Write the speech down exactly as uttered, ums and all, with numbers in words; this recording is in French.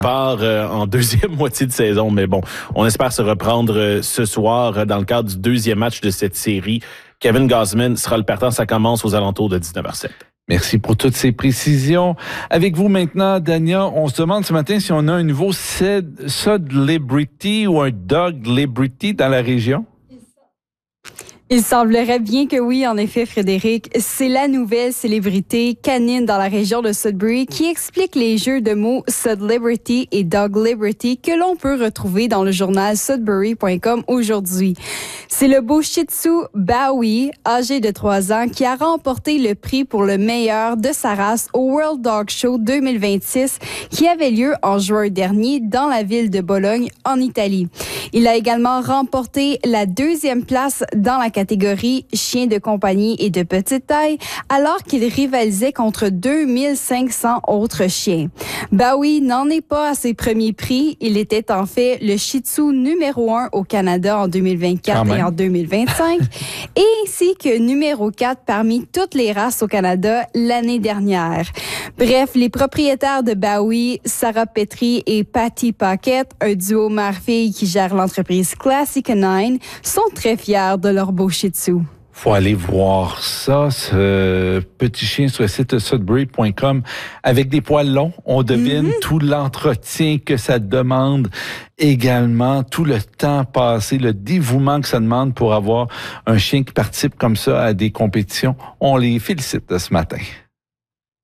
part euh, en deuxième moitié de saison, mais bon, on espère se reprendre euh, ce soir euh, dans le cadre du deuxième match de cette série. Kevin Gausman sera le partant, ça commence aux alentours de dix-neuf heures sept. Merci pour toutes ces précisions. Avec vous maintenant, Dania, on se demande ce matin si on a un nouveau Celebrity ou un Dog Celebrity dans la région. Il semblerait bien que oui, en effet, Frédéric. C'est la nouvelle célébrité canine dans la région de Sudbury qui explique les jeux de mots Celebrity et Dog Liberty que l'on peut retrouver dans le journal Sudbury point com aujourd'hui. C'est le beau Shih Tzu Bowie, âgé de trois ans, qui a remporté le prix pour le meilleur de sa race au World Dog Show deux mille vingt-six qui avait lieu en juin dernier dans la ville de Bologne, en Italie. Il a également remporté la deuxième place dans la catégorie chien de compagnie et de petite taille, alors qu'il rivalisait contre deux mille cinq cents autres chiens. Bowie n'en est pas à ses premiers prix. Il était en fait le Shih Tzu numéro un au Canada en deux mille vingt-quatre et en deux mille vingt-cinq, et ainsi que numéro quatre parmi toutes les races au Canada l'année dernière. Bref, les propriétaires de Bowie, Sarah Petrie et Patty Paquette, un duo mère-fille qui gère l'entreprise Classic Canine, sont très fiers de leur beau Shih Tzu. Faut aller voir ça, ce petit chien sur le site sudbury point com avec des poils longs. On devine mm-hmm. tout l'entretien que ça demande également, tout le temps passé, le dévouement que ça demande pour avoir un chien qui participe comme ça à des compétitions. On les félicite ce matin.